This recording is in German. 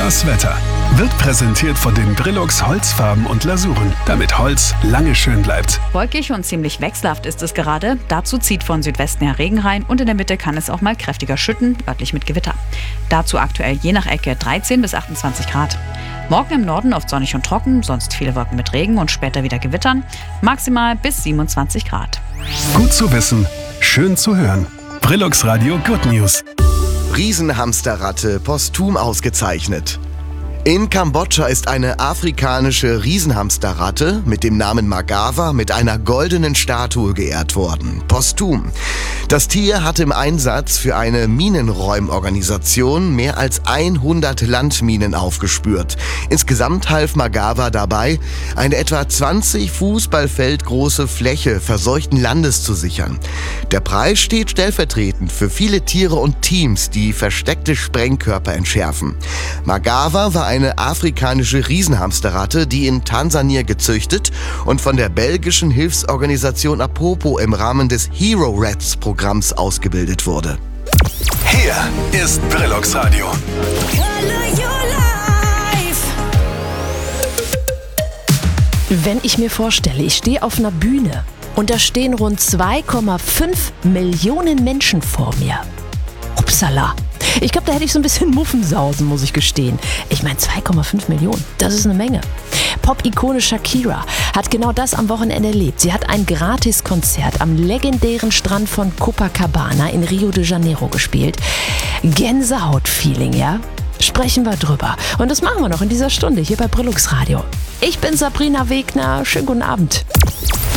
Das Wetter wird präsentiert von den Brillux Holzfarben und Lasuren, damit Holz lange schön bleibt. Wolkig und ziemlich wechselhaft ist es gerade. Dazu zieht von Südwesten her Regen rein und in der Mitte kann es auch mal kräftiger schütten, örtlich mit Gewitter. Dazu aktuell je nach Ecke 13 bis 28 Grad. Morgen im Norden oft sonnig und trocken, sonst viele Wolken mit Regen und später wieder Gewittern. Maximal bis 27 Grad. Gut zu wissen, schön zu hören. Brillux Radio Good News. Riesenhamsterratte posthum ausgezeichnet. In Kambodscha ist eine afrikanische Riesenhamsterratte mit dem Namen Magawa mit einer goldenen Statue geehrt worden, posthum. Das Tier hatte im Einsatz für eine Minenräumorganisation mehr als 100 Landminen aufgespürt. Insgesamt half Magawa dabei, eine etwa 20 Fußballfeld große Fläche verseuchten Landes zu sichern. Der Preis steht stellvertretend für viele Tiere und Teams, die versteckte Sprengkörper entschärfen. Magawa war eine afrikanische Riesenhamsterratte, die in Tansania gezüchtet und von der belgischen Hilfsorganisation Apopo im Rahmen des Hero Rats Programms ausgebildet wurde. Hier ist Brillux Radio. Wenn ich mir vorstelle, ich stehe auf einer Bühne und da stehen rund 2,5 Millionen Menschen vor mir. Upsala. Ich glaube, da hätte ich so ein bisschen Muffensausen, muss ich gestehen. Ich meine, 2,5 Millionen, das ist eine Menge. Pop-Ikone Shakira hat genau das am Wochenende erlebt. Sie hat ein Gratiskonzert am legendären Strand von Copacabana in Rio de Janeiro gespielt. Gänsehaut-Feeling, ja? Sprechen wir drüber. Und das machen wir noch in dieser Stunde hier bei Brillux Radio. Ich bin Sabrina Wegner. Schönen guten Abend.